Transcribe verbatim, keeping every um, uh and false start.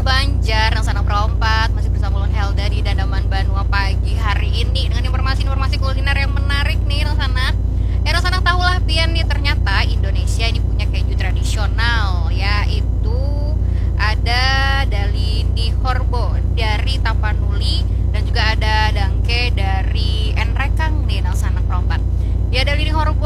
Banjar, Nang Sanang Perompak, masih bersama Ulun Helda di Dandaman Banua pagi hari ini dengan informasi-informasi kuliner yang menarik nih Nang Sanak. Eh Nang Sanak tahulah pian nih ternyata Indonesia ini punya keju tradisional, yaitu ada Dalini Horbo dari Tapanuli dan juga ada Dangke dari Enrekang nih Nang Sanak Perompak. Ya Dalini Horbo